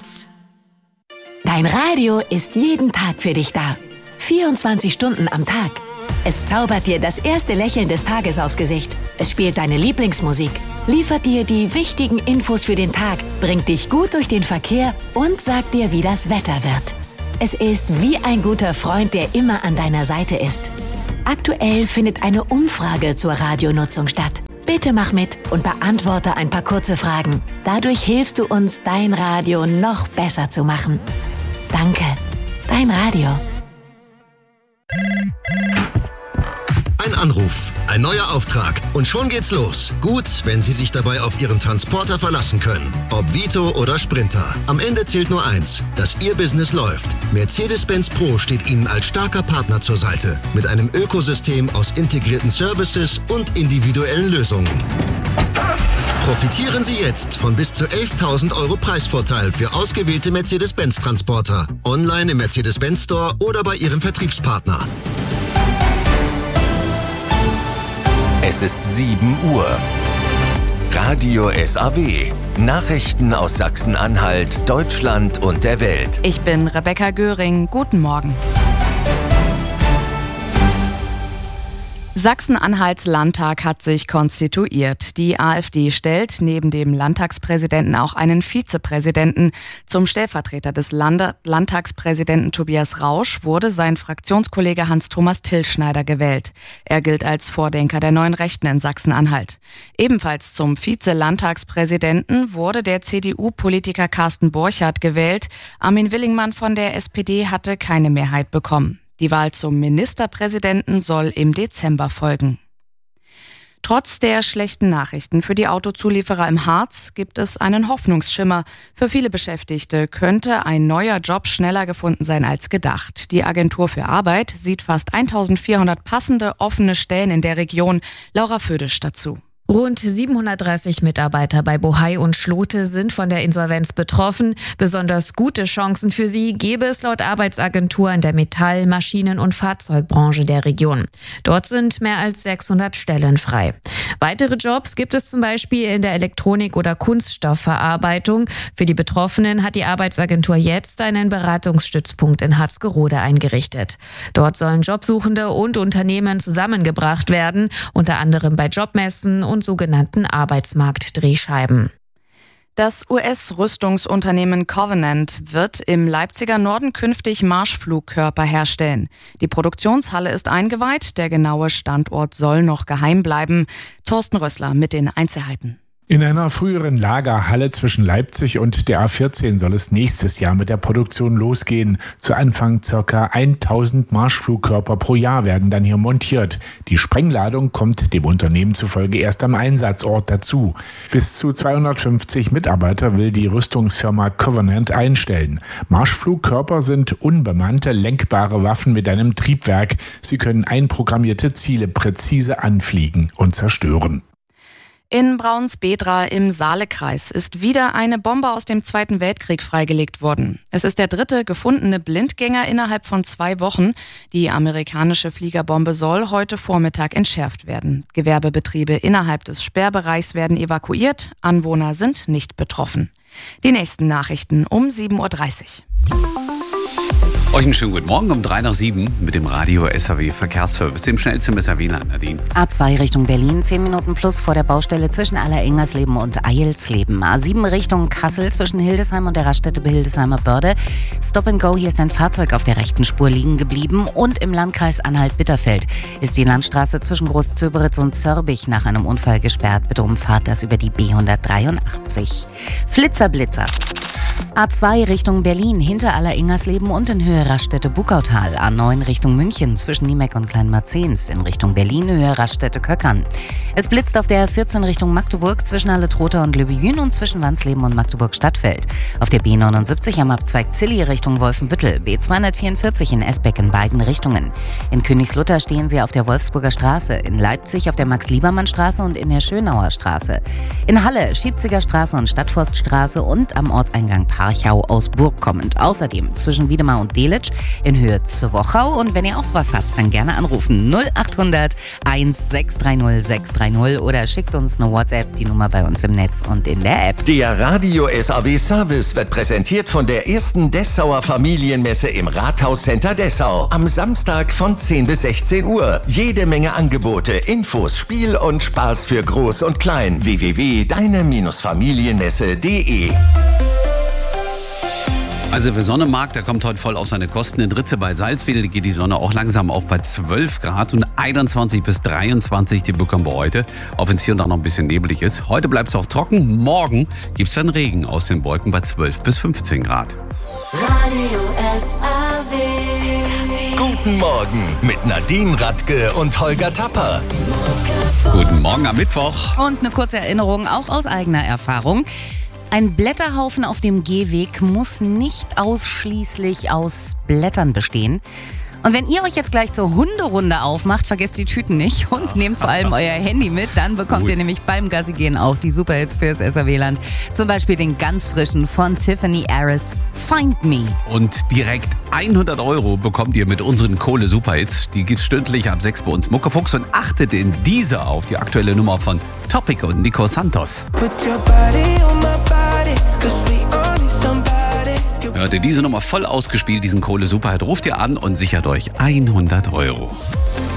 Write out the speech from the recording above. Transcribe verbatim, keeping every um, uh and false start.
Herz. Dein Radio ist jeden Tag für dich da. vierundzwanzig Stunden am Tag. Es zaubert dir das erste Lächeln des Tages aufs Gesicht. Es spielt deine Lieblingsmusik, liefert dir die wichtigen Infos für den Tag, bringt dich gut durch den Verkehr und sagt dir, wie das Wetter wird. Es ist wie ein guter Freund, der immer an deiner Seite ist. Aktuell findet eine Umfrage zur Radionutzung statt. Bitte mach mit und beantworte ein paar kurze Fragen. Dadurch hilfst du uns, dein Radio noch besser zu machen. Danke, dein Radio. Ein Anruf, ein neuer Auftrag und schon geht's los. Gut, wenn Sie sich dabei auf Ihren Transporter verlassen können. Ob Vito oder Sprinter. Am Ende zählt nur eins, dass Ihr Business läuft. Mercedes-Benz Pro steht Ihnen als starker Partner zur Seite. Mit einem Ökosystem aus integrierten Services und individuellen Lösungen. Profitieren Sie jetzt von bis zu elftausend Euro Preisvorteil für ausgewählte Mercedes-Benz-Transporter. Online im Mercedes-Benz Store oder bei Ihrem Vertriebspartner. Es ist sieben Uhr. Radio S A W. Nachrichten aus Sachsen-Anhalt, Deutschland und der Welt. Ich bin Rebecca Göring. Guten Morgen. Sachsen-Anhalts Landtag hat sich konstituiert. Die AfD stellt neben dem Landtagspräsidenten auch einen Vizepräsidenten. Zum Stellvertreter des Lande- Landtagspräsidenten Tobias Rausch wurde sein Fraktionskollege Hans-Thomas Tillschneider gewählt. Er gilt als Vordenker der neuen Rechten in Sachsen-Anhalt. Ebenfalls zum Vize-Landtagspräsidenten wurde der C D U-Politiker Carsten Borchardt gewählt. Armin Willingmann von der S P D hatte keine Mehrheit bekommen. Die Wahl zum Ministerpräsidenten soll im Dezember folgen. Trotz der schlechten Nachrichten für die Autozulieferer im Harz gibt es einen Hoffnungsschimmer. Für viele Beschäftigte könnte ein neuer Job schneller gefunden sein als gedacht. Die Agentur für Arbeit sieht fast eintausendvierhundert passende offene Stellen in der Region. Laura Födisch dazu. Rund siebenhundertdreißig Mitarbeiter bei Bohai und Schlote sind von der Insolvenz betroffen. Besonders gute Chancen für sie gäbe es laut Arbeitsagentur in der Metall-, Maschinen- und Fahrzeugbranche der Region. Dort sind mehr als sechshundert Stellen frei. Weitere Jobs gibt es zum Beispiel in der Elektronik- oder Kunststoffverarbeitung. Für die Betroffenen hat die Arbeitsagentur jetzt einen Beratungsstützpunkt in Harzgerode eingerichtet. Dort sollen Jobsuchende und Unternehmen zusammengebracht werden, unter anderem bei Jobmessen und sogenannten Arbeitsmarktdrehscheiben. Das U S-Rüstungsunternehmen Covenant wird im Leipziger Norden künftig Marschflugkörper herstellen. Die Produktionshalle ist eingeweiht, der genaue Standort soll noch geheim bleiben. Thorsten Rössler mit den Einzelheiten. In einer früheren Lagerhalle zwischen Leipzig und der A vierzehn soll es nächstes Jahr mit der Produktion losgehen. Zu Anfang ca. tausend Marschflugkörper pro Jahr werden dann hier montiert. Die Sprengladung kommt dem Unternehmen zufolge erst am Einsatzort dazu. Bis zu zweihundertfünfzig Mitarbeiter will die Rüstungsfirma Covenant einstellen. Marschflugkörper sind unbemannte, lenkbare Waffen mit einem Triebwerk. Sie können einprogrammierte Ziele präzise anfliegen und zerstören. In Braunsbedra im Saalekreis ist wieder eine Bombe aus dem Zweiten Weltkrieg freigelegt worden. Es ist der dritte gefundene Blindgänger innerhalb von zwei Wochen. Die amerikanische Fliegerbombe soll heute Vormittag entschärft werden. Gewerbebetriebe innerhalb des Sperrbereichs werden evakuiert. Anwohner sind nicht betroffen. Die nächsten Nachrichten um sieben Uhr dreißig. Euch einen schönen guten Morgen um drei nach sieben mit dem Radio S A W Verkehrsservice, dem schnellsten bis Wieland, Nadine. A zwei Richtung Berlin, zehn Minuten plus vor der Baustelle zwischen Allerengersleben und Eilsleben. A sieben Richtung Kassel zwischen Hildesheim und der Raststätte Hildesheimer Börde. Stop and Go, hier ist ein Fahrzeug auf der rechten Spur liegen geblieben. Und im Landkreis Anhalt-Bitterfeld ist die Landstraße zwischen Großzöberitz und Zörbich nach einem Unfall gesperrt. Bitte umfahrt das über die B hundertdreiundachtzig. Flitzer, Blitzer. A zwei Richtung Berlin, hinter Allerengersleben und in Höhe Raststätte Buckautal. A neun Richtung München, zwischen Niemeck und Kleinmarzens. In Richtung Berlin, Höhe Raststätte Köckern. Es blitzt auf der A vierzehn Richtung Magdeburg, zwischen Alletrota und Lübejün und zwischen Wansleben und Magdeburg-Stadtfeld. Auf der B neunundsiebzig am Abzweig Zilli Richtung Wolfenbüttel. B zweihundertvierundvierzig in Esbeck in beiden Richtungen. In Königslutter stehen Sie auf der Wolfsburger Straße. In Leipzig auf der Max-Liebermann-Straße und in der Schönauer Straße. In Halle, Schiebziger Straße und Stadtforststraße und am Ortseingang Park Parchau aus Burg kommend. Außerdem zwischen Wiedemar und Delitzsch in Höhe zur Wochau. Und wenn ihr auch was habt, dann gerne anrufen null acht hundert eins sechs drei null sechs drei null oder schickt uns eine WhatsApp, die Nummer bei uns im Netz und in der App. Der Radio S A W Service wird präsentiert von der ersten Dessauer Familienmesse im Rathauscenter Dessau. Am Samstag von zehn bis sechzehn Uhr. Jede Menge Angebote, Infos, Spiel und Spaß für Groß und Klein. w w w punkt deine Familienmesse punkt de. Also wer Sonne mag, der kommt heute voll auf seine Kosten. In Ritze bei Salzwedel geht die Sonne auch langsam auf bei zwölf Grad und einundzwanzig bis dreiundzwanzig, die bekommen wir heute. Auch wenn es hier und da noch ein bisschen nebelig ist. Heute bleibt es auch trocken. Morgen gibt es dann Regen aus den Wolken bei zwölf bis fünfzehn Grad. Radio S A W. Guten Morgen mit Nadine Radke und Holger Tapper. Guten Morgen am Mittwoch. Und eine kurze Erinnerung auch aus eigener Erfahrung. Ein Blätterhaufen auf dem Gehweg muss nicht ausschließlich aus Blättern bestehen. Und wenn ihr euch jetzt gleich zur Hunderunde aufmacht, vergesst die Tüten nicht und nehmt vor allem euer Handy mit. Dann bekommt Gut. ihr nämlich beim Gassigehen auch die Superhits fürs S A W-Land. Zum Beispiel den ganz frischen von Tiffany Harris, Find Me. Und direkt hundert Euro bekommt ihr mit unseren Kohle-Superhits. Die gibt's stündlich ab sechs bei uns Muckefuchs und achtet in dieser auf die aktuelle Nummer von Topic und Nico Santos. Hört ihr diese Nummer voll ausgespielt, diesen Kohle-Superhit, ruft ihr an und sichert euch hundert Euro.